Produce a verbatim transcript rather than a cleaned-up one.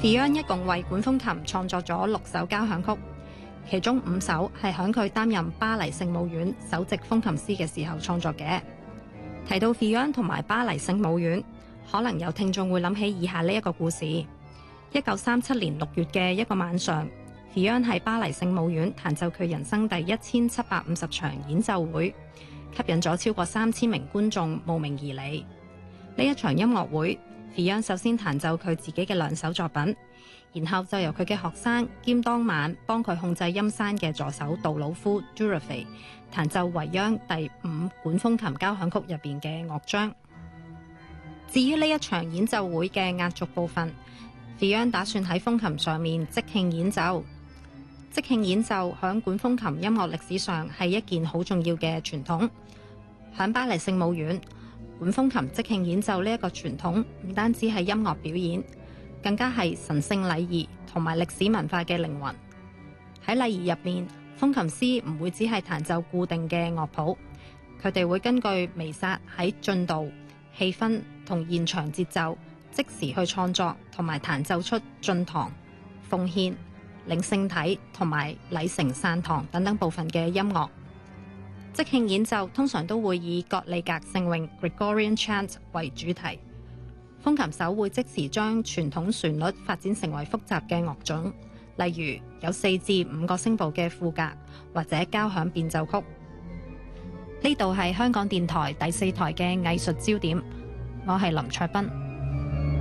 Fiona 一共為管風琴創作咗六首交響曲，其中五首係響佢擔任巴黎聖母院首席風琴師嘅時候創作嘅。提到 Fiona 同埋巴黎聖母院，可能有聽眾會諗起以下呢一個故事：一九三七年六月嘅一個晚上， Fiona 喺巴黎聖母院彈奏佢人生第一千七百五十場演奏會，吸引咗超過三千名觀眾慕名而嚟。呢一場音樂會，Fiona 首先彈奏佢自己嘅兩首作品，然後就由佢嘅學生兼當晚幫佢控制音山嘅助手杜魯夫 Durufay 彈奏維央第五管風琴交響曲入邊嘅樂章。至於呢一場演奏會嘅壓軸部分， Fiona 打算喺風琴上面即興演奏。即興演奏響管風琴音樂歷史上係一件好重要嘅傳統。響巴黎聖母院，管風琴即興演奏呢一個傳統唔單止係音樂表演，更加係神聖禮儀同埋歷史文化嘅靈魂。喺禮儀入面，風琴師唔會只係彈奏固定嘅樂譜，佢哋會根據彌撒喺進度、氣氛同現場節奏，即時去創作同埋彈奏出進堂、奉獻、領聖體同埋禮成散堂等等部分嘅音樂。即興演奏通常都會以葛利格聖詠 Gregorian Chant 為主題，風琴手會即時將傳統旋律發展成為複雜嘅樂種，例如有四至五個聲部嘅賦格或者交響變奏曲。呢度係香港電台第四台嘅藝術焦點，我係林卓斌。